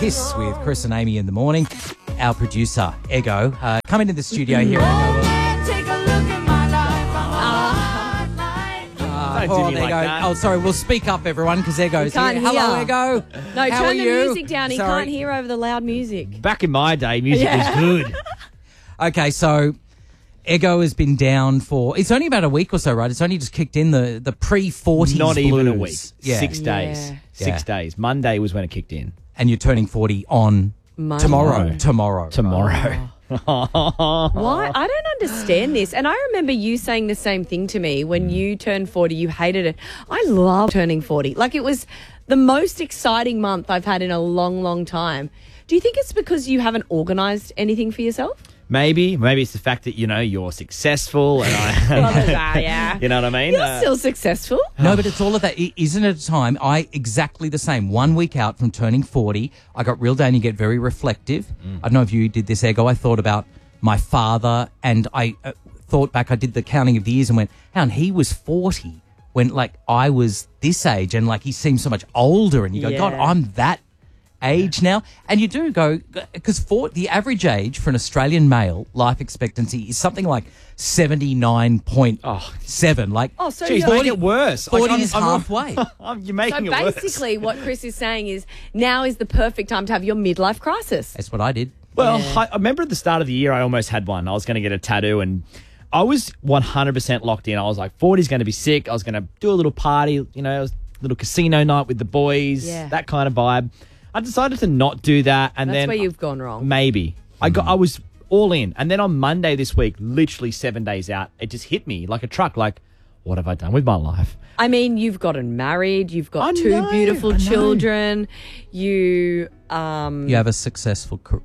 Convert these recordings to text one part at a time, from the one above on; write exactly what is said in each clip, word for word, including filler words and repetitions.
Kiss with Chris and Amy in the morning. Our producer, Ego, uh, coming to the studio here. Oh, take a look at my life. Uh, Don't do oh, me there like you go. that. Oh, sorry, we'll speak up, everyone, because Ego's can't here. Hello, hear. Ego. No, How are turn the you? music down. He Sorry. can't hear over the loud music. Back in my day, music Yeah. was good. Okay, so Ego has been down for, it's only about a week or so, right? It's only just kicked in the, the pre-forties Not blues. even a week. Yeah. Six days. Yeah. Six Yeah. days. Monday was when it kicked in. And you're turning forty on Monday. tomorrow. Tomorrow. Tomorrow. Why? I don't understand this. And I remember you saying the same thing to me when you turned forty. You hated it. I love turning forty. Like, it was the most exciting month I've had in a long, long time. Do you think it's because you haven't organised anything for yourself? Maybe. Maybe it's the fact that, you know, you're successful and I... Well, there's that, yeah. You know what I mean? You're Uh, still successful. No, but it's all of that. I- Isn't it a time? I exactly the same. One week out from turning forty, I got real down. You get very reflective. I don't know if you did this, Ego. I thought about my father and I uh, thought back. I did the counting of the years and went, and he was forty when like I was this age and like he seems so much older. And you go, Yeah. God, I'm that age now. And you do go, because for the average age for an Australian male life expectancy is something like seventy-nine point seven. Like, Oh, so Geez, you're- make it worse. Like, forty I'm- is I'm- halfway. I'm- you're So making it worse. basically what Chris is saying is now is the perfect time to have your midlife crisis. That's what I did. Well, I, I remember at the start of the year, I almost had one. I was going to get a tattoo and I was one hundred percent locked in. I was like, forty's going to be sick. I was going to do a little party, you know, a little casino night with the boys, Yeah. that kind of vibe. I decided to not do that. And That's then where you've gone wrong. maybe I got, I was all in. And then on Monday this week, literally seven days out, it just hit me like a truck. Like, what have I done with my life? I mean, you've gotten married, you've got I two know, beautiful I know. children, you um You have a successful career.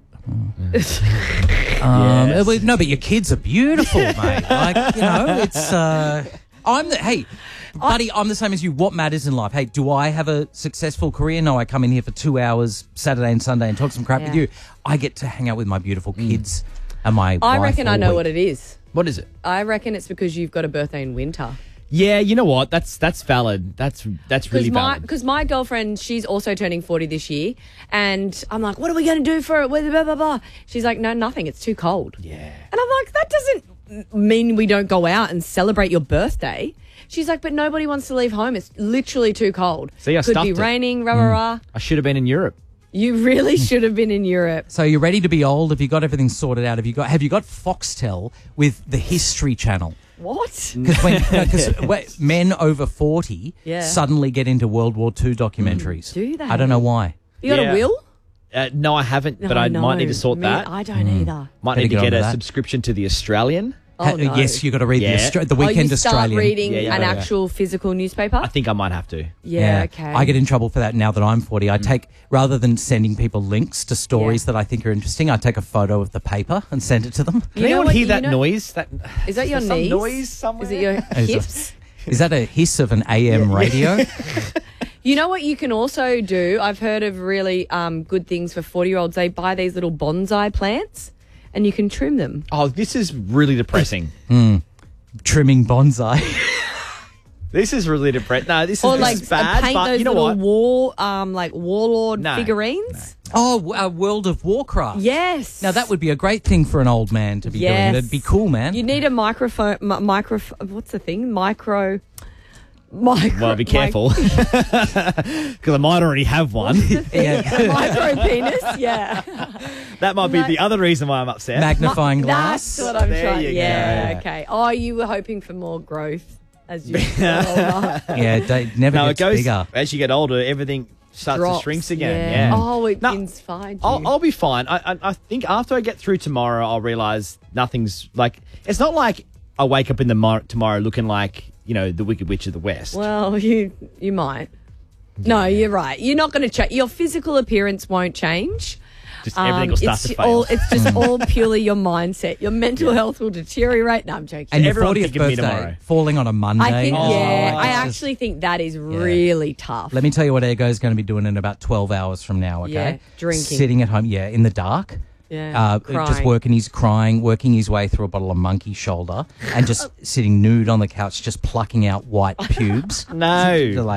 Um, Yes. well, no, but your kids are beautiful, mate. Like, you know, it's. Uh, I'm the hey, buddy. I'm the same as you. What matters in life? Hey, do I have a successful career? No, I come in here for two hours Saturday and Sunday and talk some crap with Yeah. you. I get to hang out with my beautiful kids and my. I wife reckon I all know week. what it is. What is it? I reckon it's because you've got a birthday in winter. Yeah, you know what? That's that's valid. That's that's really Because my valid. because my girlfriend, she's also turning forty this year, and I'm like, what are we going to do for it? Blah, blah, blah, blah. She's like, no, nothing. It's too cold. Yeah. And I'm like, that doesn't mean we don't go out and celebrate your birthday. She's like, but nobody wants to leave home. It's literally too cold. See, I Could stuffed be it. raining, rah, rah, rah. I should have been in Europe. You really should have been in Europe. So you're ready to be old? Have you got everything sorted out? Have you got Have you got Foxtel with the History Channel? What? Because when because men over forty Yeah. suddenly get into World War Two documentaries. Do they? I don't know why. You got Yeah. a will? Uh, no, I haven't, but Oh, I no. might need to sort Me- that. I don't either. Might Better need to get get onto a that. subscription to the Australian. Oh, Ha- no. Yes, you got to read Yeah. the, Austra- the Oh, Weekend you start Australian. reading Yeah, yeah, an yeah, yeah. actual physical newspaper? I think I might have to. yeah, okay. I get in trouble for that now that I'm forty. Mm. I take, rather than sending people links to stories Yeah. that I think are interesting, I take a photo of the paper and send it to them. Can You know anyone what- hear you that know- noise? That Is that your Some knees? noise somewhere? Is it your Is hips? Is that a hiss of an A M radio? You know what you can also do? I've heard of really um, good things for forty-year-olds. They buy these little bonsai plants and you can trim them. Oh, this is really depressing. Trimming bonsai. This is really depressing. No, this is, Or this like is bad, paint but those you know little what? war, um, like warlord No, figurines. Oh, uh, World of Warcraft. Yes. Now, that would be a great thing for an old man to be yes. doing. That'd be cool, man. You need a microphone, mi- micro, what's the thing? Micro, micro. Well, be careful. Because I might already have one. Yeah. micro penis, yeah. That might be Ma- the other reason why I'm upset. Magnifying glass. That's what I'm There trying. you go. Yeah, Yeah. okay. Oh, you were hoping for more growth as you get older. Yeah, it never no, it gets goes, bigger. as you get older, everything starts Drops, to shrink again. Yeah. Oh, it No, inspired you. I'll, I'll be fine. I, I, I think after I get through tomorrow, I'll realize nothing's like. It's not like I wake up in the mor- tomorrow looking like you know the Wicked Witch of the West. Well, you you might. No, you're right. You're not going to change. Your physical appearance won't change. Just everything will start it's to fail. all, it's just all purely your mindset. Your mental health will deteriorate. No, I'm joking. And your Everyone fortieth think of me birthday tomorrow. falling on a Monday. I think, Oh, yeah, I it's just- actually think that is really tough. Let me tell you what Ego's going to be doing in about twelve hours from now, okay? Yeah, drinking. Sitting at home, yeah, in the dark. Yeah, uh, crying. just working, he's crying, working his way through a bottle of monkey shoulder and just sitting nude on the couch, just plucking out white pubes. No. They're like,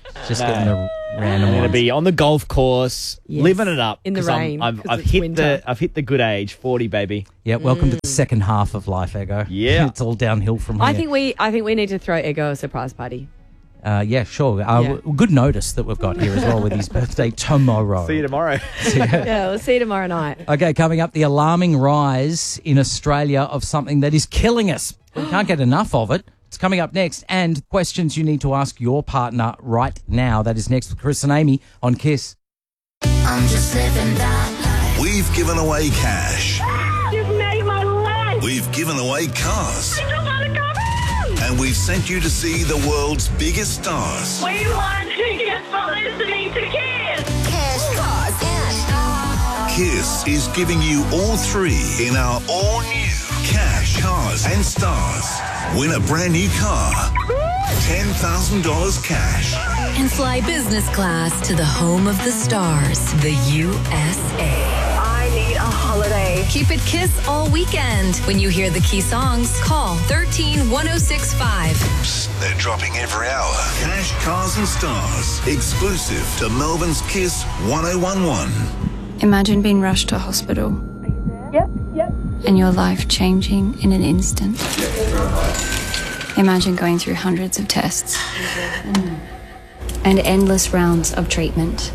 Just No. getting the random I'm going to ones. be on the golf course, Yes. living it up. In the 'cause I'm- rain, I've, 'cause I've it's hit winter. the I've hit the good age, forty, baby. Yeah, welcome to the second half of life, Ego. Yeah. It's all downhill from here. I think we I think we need to throw Ego a surprise party. Uh, yeah, sure. Uh, Yeah. w- Good notice that we've got here as well with his birthday tomorrow. See you tomorrow. Yeah, we'll see you tomorrow night. Okay, coming up, the alarming rise in Australia of something that is killing us. We can't get enough of it. It's coming up next. And questions you need to ask your partner right now. That is next with Chris and Amy on Kiss. I'm just living that life. We've given away cash. You've made my life. We've given away cars. I just want to come home. And we've sent you to see the world's biggest stars. We want tickets for listening to Kiss. Cash, cars, and Kiss is giving you all three in our all-new Cash, Cars and Stars. Win a brand new car. ten thousand dollars cash. And fly business class to the home of the stars, the U S A. I need a holiday. Keep it Kiss all weekend. When you hear the key songs, call thirteen one oh six five. They're dropping every hour. Cash, Cars and Stars. Exclusive to Melbourne's Kiss one oh one one. Imagine being rushed to hospital. Yep, yep. And your life changing in an instant. Imagine going through hundreds of tests and endless rounds of treatment.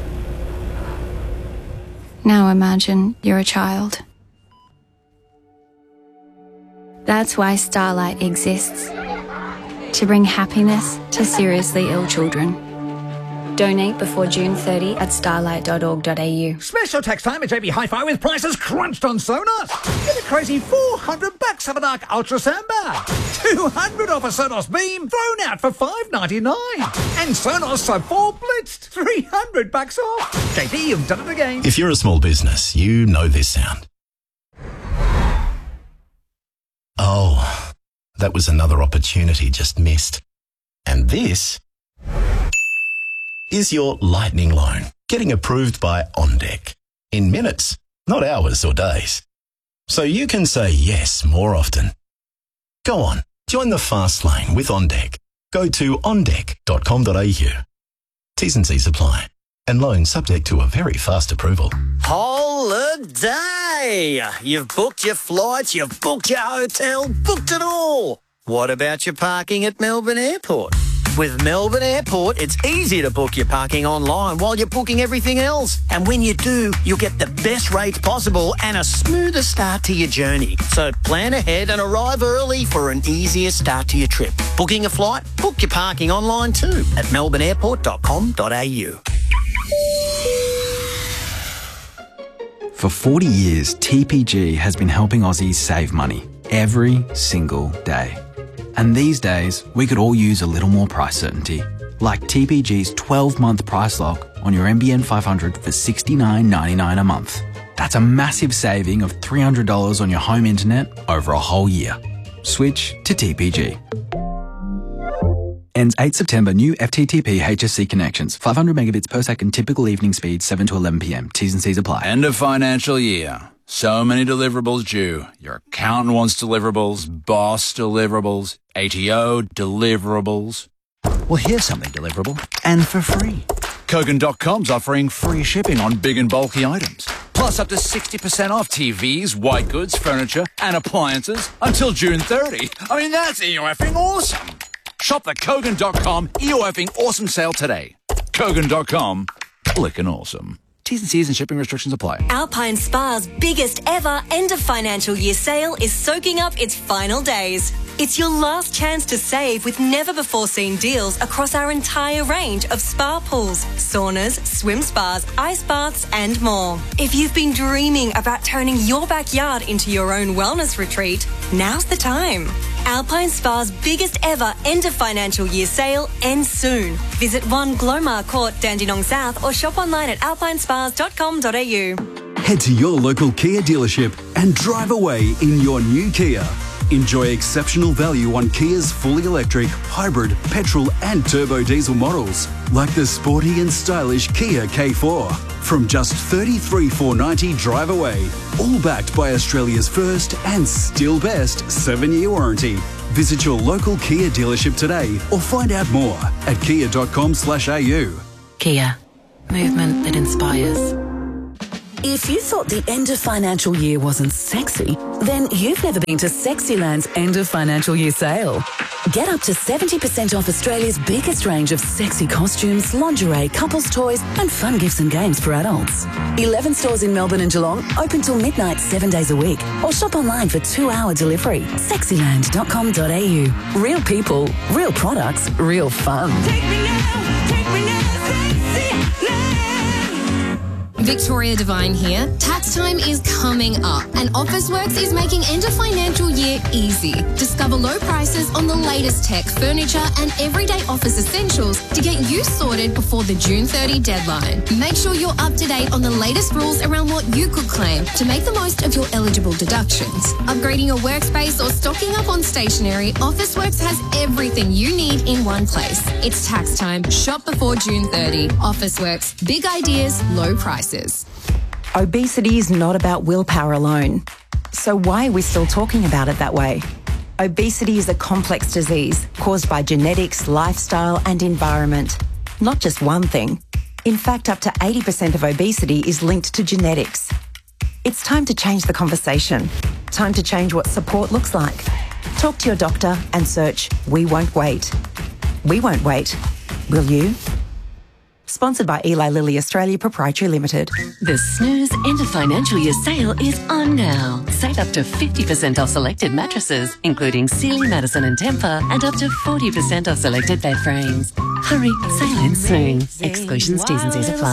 Now imagine you're a child. That's why Starlight exists. To bring happiness to seriously ill children. Donate before June thirtieth at starlight dot org dot a u. Special tax time at J B Hi-Fi with prices crunched on Sonos. Get a crazy four hundred bucks of an Arc ultrasound bar. two hundred off a Sonos Beam thrown out for five ninety-nine. And Sonos Sub four blitzed three hundred bucks off. J B, you've done it again. If you're a small business, you know this sound. Oh, that was another opportunity just missed. And this is your lightning loan getting approved by OnDeck in minutes, not hours or days. So you can say yes more often. Go on, join the fast lane with OnDeck. Go to on deck dot com dot a u. T's and C's apply. And loan subject to a very fast approval. Holiday! You've booked your flights, you've booked your hotel, booked it all. What about your parking at Melbourne Airport? With Melbourne Airport, it's easy to book your parking online while you're booking everything else. And when you do, you'll get the best rates possible and a smoother start to your journey. So plan ahead and arrive early for an easier start to your trip. Booking a flight? Book your parking online too at melbourne airport dot com dot a u. For forty years, T P G has been helping Aussies save money every single day. And these days, we could all use a little more price certainty, like T P G's twelve-month price lock on your M B N five hundred for sixty-nine ninety-nine a month. That's a massive saving of three hundred dollars on your home internet over a whole year. Switch to T P G. Ends eighth September. New F T T P H S C connections. five hundred megabits per second. Typical evening speed seven to eleven p m. T's and C's apply. End of financial year. So many deliverables due. Your accountant wants deliverables, boss deliverables, A T O deliverables. Well, here's something deliverable and for free. Kogan dot com's offering free shipping on big and bulky items. Plus up to sixty percent off T Vs, white goods, furniture and appliances until June thirtieth. I mean, that's E O F-ing awesome. Shop the Kogan dot com E O F-ing awesome sale today. Kogan dot com, clickin' awesome. T's and C's and shipping restrictions apply. Alpine Spa's biggest ever end of financial year sale is soaking up its final days. It's your last chance to save with never-before-seen deals across our entire range of spa pools, saunas, swim spas, ice baths and more. If you've been dreaming about turning your backyard into your own wellness retreat, now's the time. Alpine Spa's biggest ever end of financial year sale ends soon. Visit one Glomar Court, Dandenong South or shop online at alpine spas dot com dot a u. Head to your local Kia dealership and drive away in your new Kia. Enjoy exceptional value on Kia's fully electric, hybrid, petrol and turbo diesel models, like the sporty and stylish Kia K four. From just thirty-three thousand four hundred ninety dollars drive away, all backed by Australia's first and still best seven-year warranty. Visit your local Kia dealership today or find out more at kia.com slash au. Kia. Movement that inspires. If you thought the end of financial year wasn't sexy, then you've never been to Sexyland's end of financial year sale. Get up to seventy percent off Australia's biggest range of sexy costumes, lingerie, couples toys and fun gifts and games for adults. eleven stores in Melbourne and Geelong, open till midnight seven days a week, or shop online for two-hour delivery. sexyland dot com dot a u. Real people, real products, real fun. Take me now, take me now, Victoria Devine here. Tax time is coming up and Officeworks is making end of financial year easy. Discover low prices on the latest tech, furniture and everyday office essentials to get you sorted before the June thirtieth deadline. Make sure you're up to date on the latest rules around what you could claim to make the most of your eligible deductions. Upgrading your workspace or stocking up on stationery, Officeworks has everything you need in one place. It's tax time. Shop before June thirtieth. Officeworks. Big ideas, low prices. Obesity is not about willpower alone. So why are we still talking about it that way? Obesity is a complex disease caused by genetics, lifestyle and environment. Not just one thing. In fact, up to eighty percent of obesity is linked to genetics. It's time to change the conversation. Time to change what support looks like. Talk to your doctor and search We Won't Wait. We won't wait. Will you? Sponsored by Eli Lilly Australia Proprietary Limited. The Snooze end of financial year sale is on now. Save up to fifty percent off selected mattresses, including Sealy, Madison and Tempur, and up to forty percent off selected bed frames. Hurry, sale ends soon. Exclusions, T's and C's apply.